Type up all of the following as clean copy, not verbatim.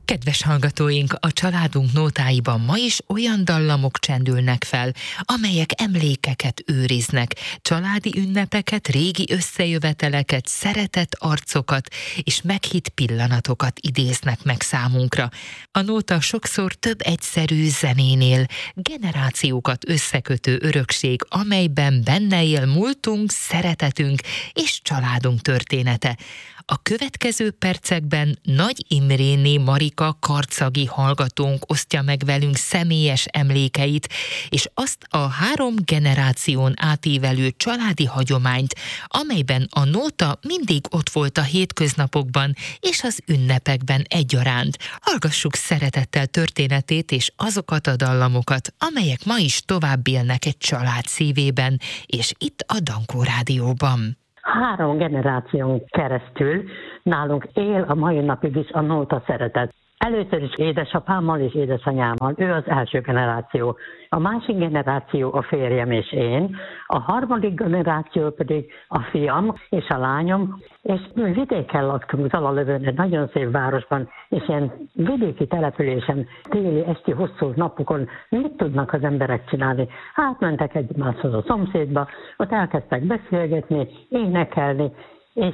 Kedves hallgatóink, a családunk nótáiban ma is olyan dallamok csendülnek fel, amelyek emlékeket őriznek, családi ünnepeket, régi összejöveteleket, szeretett arcokat és meghitt pillanatokat idéznek meg számunkra. A nóta sokszor több egyszerű zenénél generációkat összekötő örökség, amelyben benne él múltunk, szeretetünk és családunk története. A következő percekben Nagy Imréné Marika karcagi hallgatónk osztja meg velünk személyes emlékeit, és azt a 3 generáción átívelő családi hagyományt, amelyben a nóta mindig ott volt a hétköznapokban és az ünnepekben egyaránt. Hallgassuk szeretettel történetét és azokat a dallamokat, amelyek ma is tovább élnek egy család szívében, és itt a Dankó Rádióban. 3 generáción keresztül nálunk él a mai napig is a nóta szeretet. Először is édesapámmal és édesanyámmal, ő az első generáció. A másik generáció a férjem és én, a harmadik generáció pedig a fiam és a lányom, és mi vidéken laktunk Zalalövön, egy nagyon szép városban, és ilyen vidéki településen, téli, esti hosszú napokon mit tudnak az emberek csinálni? Hát mentek egymáshoz a szomszédba, ott elkezdtek beszélgetni, énekelni, és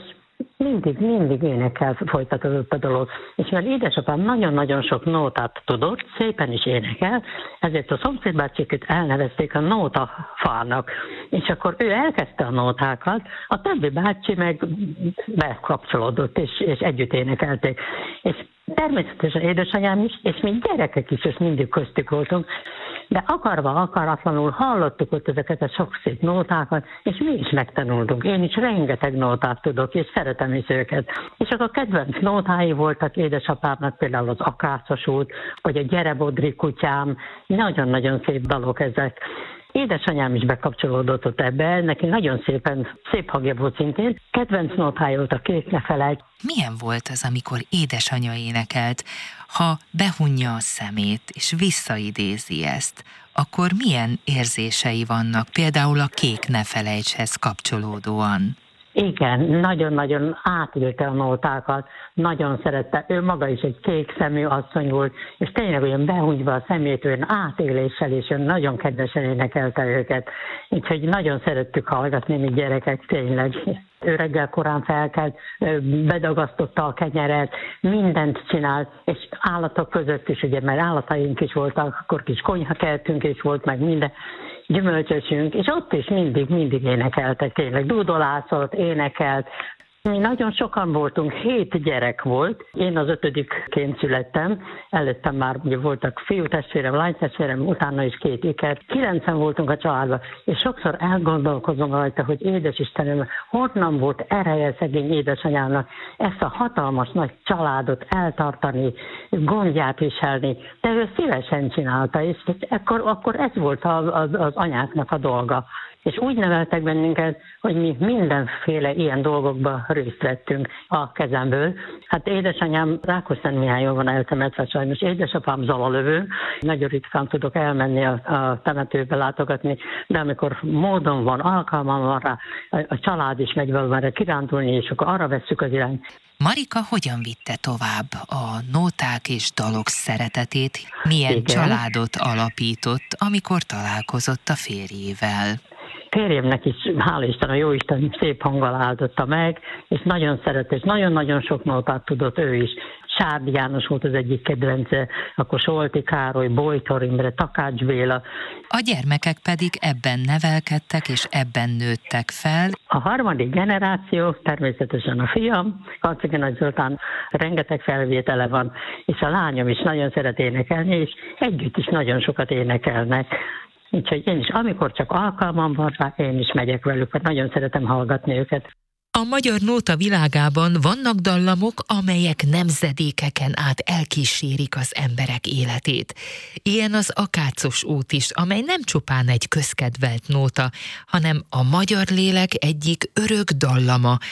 mindig énekkel folytatódott a dolog. És mert édesapám nagyon-nagyon sok nótát tudott, szépen is énekel, ezért a szomszédbácsiket elnevezték a nótafának. És akkor ő elkezdte a nótákat, a többi bácsi meg bekapcsolódott, és együtt énekelték. És természetesen édesanyám is, és mi gyerekek is, és mindig köztük voltunk, de akaratlanul hallottuk ott ezeket a sok szép nótákat, és mi is megtanultunk. Én is rengeteg nótát tudok, és szeretem is őket. És akkor kedvenc nótái voltak édesapámnak, például az Akácos út, vagy a Gyere Bodri kutyám, nagyon-nagyon szép dalok ezek. Édesanyám is bekapcsolódott ott ebbe, neki nagyon szép hangja volt szintén. Kedvenc nótája volt a Kék ne felejts. Milyen volt az, amikor édesanyja énekelt? Ha behunja a szemét és visszaidézi ezt, akkor milyen érzései vannak, például a Kék ne felejtshez kapcsolódóan? Igen, nagyon-nagyon átélte a nótákat, nagyon szerette. Ő maga is egy kék szemű asszony volt, és tényleg olyan behúnyva a szemét, olyan átéléssel, és olyan nagyon kedvesen énekelte őket. Úgyhogy nagyon szerettük hallgatni, mi gyerekek, tényleg. Ő reggel korán felkelt, bedagasztotta a kenyeret, mindent csinált, és állatok között is, ugye, mert állataink is voltak, akkor kis konyhakertünk is volt, meg minden gyümölcsösünk, és ott is mindig énekeltek, tényleg dúdolászott, énekelt. Mi nagyon sokan voltunk, 7 gyerek volt. Én az 5-ként születtem, előttem már ugye voltak fiútestvérem, lánytestvérem, utána is 2 iker. 9-en voltunk a családban, és sokszor elgondolkozom rajta, hogy édes Istenem, honnan volt ereje szegény édesanyámnak ezt a hatalmas nagy családot eltartani, gondját viselni, de ő szívesen csinálta, és akkor ez volt az anyáknak a dolga. És úgy neveltek bennünket, hogy mi mindenféle ilyen dolgokba részt vettünk a kezemből. Hát édesanyám Rákoszentmihályon van eltemetve, sajnos édesapám Zalalövőn. Nagyon ritkán tudok elmenni a temetőbe látogatni, de amikor módon van, alkalmam van rá, a család is megy valamerre kirándulni, és akkor arra vesszük az irányt. Marika hogyan vitte tovább a nóták és dalok szeretetét? Milyen Igen. családot alapított, amikor találkozott a férjével? Férjemnek is, hála Isten, a Jóisten szép hanggal áldotta meg, és nagyon szeret, és nagyon-nagyon sok nótát tudott ő is. Sárdi János volt az egyik kedvence, akkor Solti Károly, Bojtor Imre, Takács Béla. A gyermekek pedig ebben nevelkedtek, és ebben nőttek fel. A harmadik generáció, természetesen a fiam, Karcagi Nagy Zoltán, rengeteg felvétele van, és a lányom is nagyon szeret énekelni, és együtt is nagyon sokat énekelnek. Úgyhogy én is, amikor csak alkalmam van rá, én is megyek velük, mert nagyon szeretem hallgatni őket. A magyar nóta világában vannak dallamok, amelyek nemzedékeken át elkísérik az emberek életét. Ilyen az Akácos út is, amely nem csupán egy közkedvelt nóta, hanem a magyar lélek egyik örök dallama.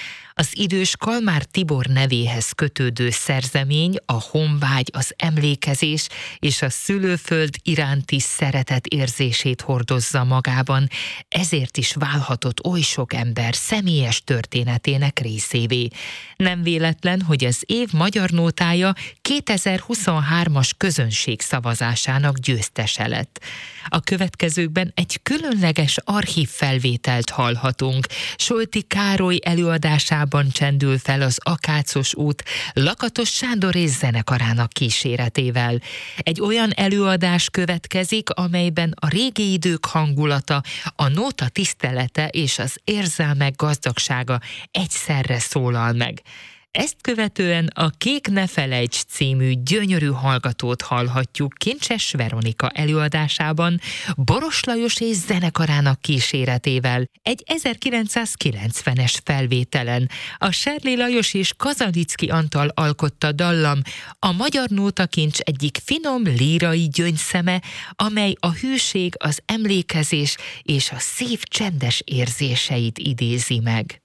Az idős Kalmár Tibor nevéhez kötődő szerzemény a honvágy, az emlékezés és a szülőföld iránti szeretet érzését hordozza magában, ezért is válhatott oly sok ember személyes történetének részévé. Nem véletlen, hogy az év magyar nótája 2023-as közönség szavazásának győztese lett. A következőkben egy különleges archívfelvételt hallhatunk. Solti Károly előadásában csendül fel az Akácos út Lakatos Sándor és zenekarának kíséretével. Egy olyan előadás következik, amelyben a régi idők hangulata, a nóta tisztelete és az érzelmek gazdagsága egyszerre szólal meg. Ezt követően a Kék ne felejts című gyönyörű hallgatót hallhatjuk Kincses Veronika előadásában, Boros Lajos és zenekarának kíséretével, egy 1990-es felvételen. A Serli Lajos és Kazalicki Antal alkotta dallam a magyar nótakincs egyik finom lírai gyöngyszeme, amely a hűség, az emlékezés és a szív csendes érzéseit idézi meg.